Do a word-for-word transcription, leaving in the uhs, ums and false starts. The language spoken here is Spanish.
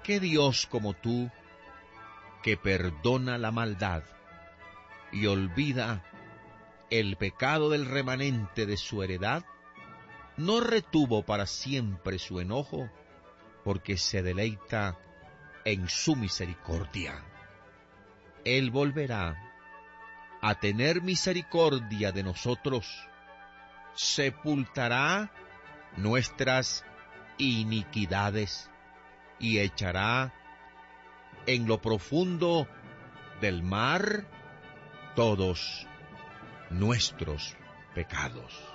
¿Qué Dios como tú, que perdona la maldad y olvida el pecado del remanente de su heredad, no retuvo para siempre su enojo, porque se deleita en su misericordia? Él volverá a tener misericordia de nosotros, sepultará nuestras iniquidades y echará en lo profundo del mar todos nuestros pecados.